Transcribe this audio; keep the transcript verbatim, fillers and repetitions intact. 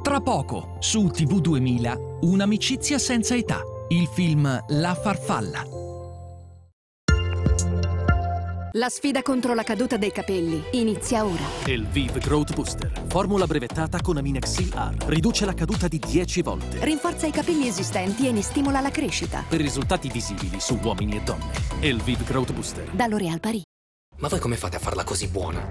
Tra poco, su T V duemila, Un'amicizia senza età, il film La farfalla. La sfida contro la caduta dei capelli inizia ora. Elvive Growth Booster, formula brevettata con Aminexil R. Riduce la caduta di dieci volte. Rinforza i capelli esistenti e ne stimola la crescita. Per risultati visibili su uomini e donne. Elvive Growth Booster. Da L'Oréal Paris. Ma voi come fate a farla così buona?